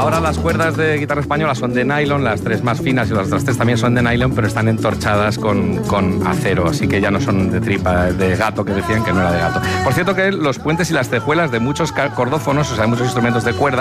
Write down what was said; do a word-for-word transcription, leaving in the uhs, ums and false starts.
Ahora las cuerdas de guitarra española son de nylon, las tres más finas y las otras tres también son de nylon, pero están entorchadas con, con acero, así que ya no son de tripa, de gato, que decían que no era de gato. Por cierto que los puentes y las tejuelas de muchos cordófonos, o sea, de muchos instrumentos de cuerda,